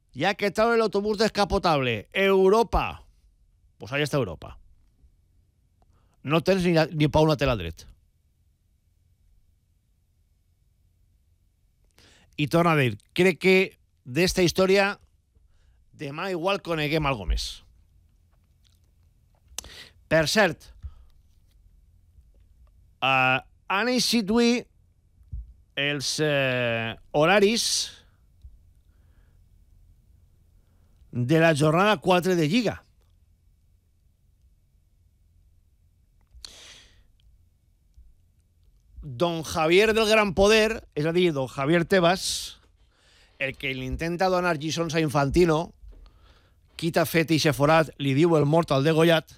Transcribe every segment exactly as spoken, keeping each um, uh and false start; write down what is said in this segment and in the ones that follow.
Ya que tal el autobús descapotable. Europa. Pues ahí está Europa. No tens ni, ni pa un lateral dret. I torna a dir, crec que d'esta història demà igual coneguem algo més. Per cert, uh, han eixit avui els uh, horaris de la jornada quatre de Lliga. Don Javier del Gran Poder, és a dir, don Javier Tebas, el que li intenta donar lliçons a Infantino, qui t'ha fet ixe forat, li diu el mort al degollat,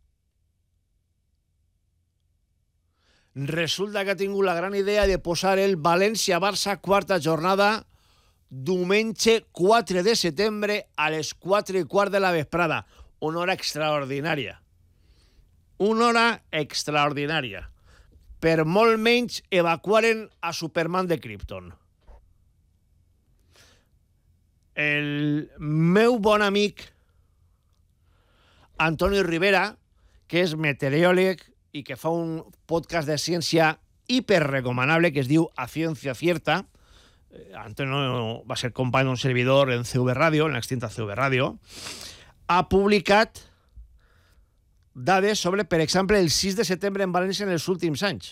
resulta que ha tingut la gran idea de posar el València-Barça quarta jornada diumenge quatre de setembre a les quatre i quart de la vesprada. Una hora extraordinària. Una hora extraordinària. Per molt menys evacuaren a Superman de Krypton. El meu bon amic Antonio Rivera, que és meteoròleg i que fa un podcast de ciència hiperrecomanable que es diu A Ciencia Cierta. Antonio va ser company d'un servidor en C V Radio, en l'extinta C V Radio. Ha publicat dades sobre, per exemple, el sis de setembre en València en els últims anys.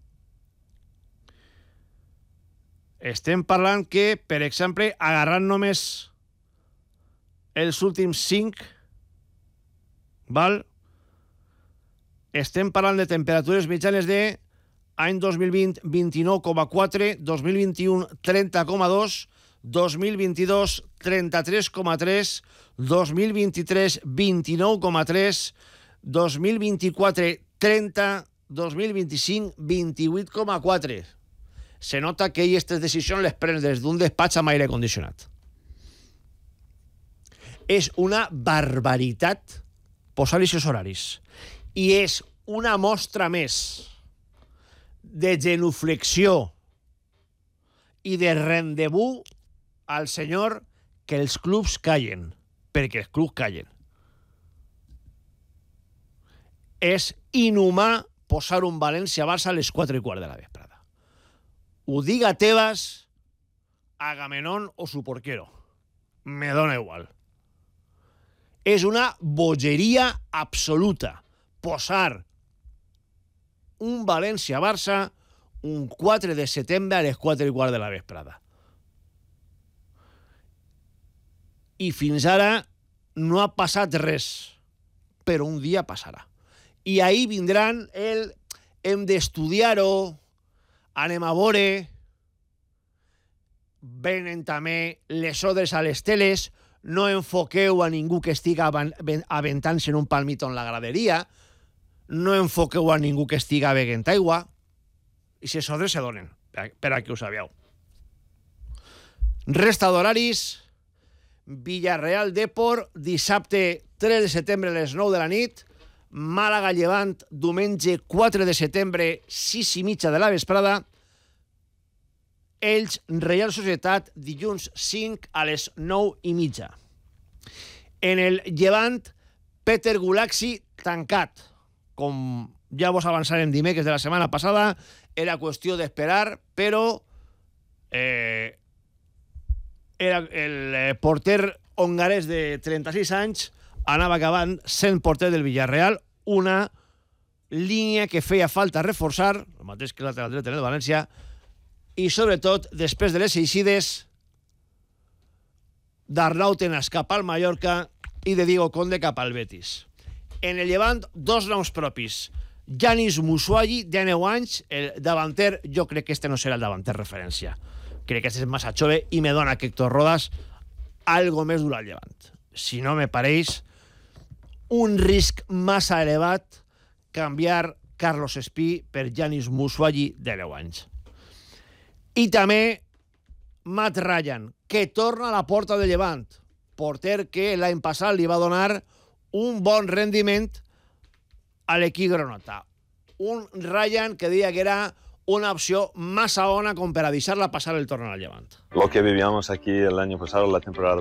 Estem parlant que, per exemple, agarrant només els últims cinc, val? Estem parlant de temperatures mitjanes de any dos mil vint, vint-i-nou coma quatre, dos mil vint-i-u, trenta coma dos, dos mil vint-i-dos, trenta-tres coma tres, dos mil vint-i-tres, vint-i-nou coma tres, dos mil vint-i-quatre, trenta, dos mil vint-i-cinc, vint-i-vuit coma quatre. Se nota que ell aquestes decisions les pren des d'un despatx amb aire condicionat. És una barbaritat posar aquests horaris. I és una mostra més de genuflexió i de rendezvous al senyor que els clubs callen, perquè els clubs callen. És inhumà posar un València-Barça a les quatre i quart de la vesprada. Ho diga Tebas, Agamenón o su porquero. Me dona igual. És una bogeria absoluta posar un València-Barça un quatre de setembre a les quatre i quart de la vesprada. I fins ara no ha passat res, però un dia passarà. I ahir vindran el hem d'estudiar-ho, anem a veure, venen també les ordres a les teles, no enfoqueu a ningú que estiga aventant-se en un palmito en la graderia, no enfoqueu a ningú que estiga beguent aigua, i si les ordres se donen, per a que ho sabeu. Resta d'horaris, Villarreal Depor, dissabte tres de setembre a les nou de la nit, Màlaga Llevant, diumenge quatre de setembre, sis i mitja de la vesprada, Elx Reial Societat, dilluns cinc a les nou i mitja. En el Llevant, Peter Gulaxi tancat. Com ja vos avançarem dimecres de la setmana passada, era qüestió d'esperar, però eh, era el porter hongarès de trenta-sis anys anava acabant sent porter del Villarreal, una línia que feia falta reforçar, el mateix que lateral dret en el València, i sobretot, després de les eixides d'Arnau Tenas cap al Mallorca i de Diego Conde cap al Betis. En el Llevant, dos noms propis. Yanis Musuagi, de deu anys, el davanter, jo crec que este no serà el davanter referència. Crec que este és massa jove i me dona que Héctor Rodas algo més dur al Llevant. Si no me pareix un risc massa elevat canviar Carlos Espí per Yanis Musuagi de deu anys. I també Matt Ryan, que torna a la porta de Llevant, porter que l'any passat li va donar un bon rendiment a l'equip granota. Un Ryan que deia que era una opció massa bona com per a deixar-la passar el torneo al Llevant. Lo que vivíamos aquí el año pasado, la temporada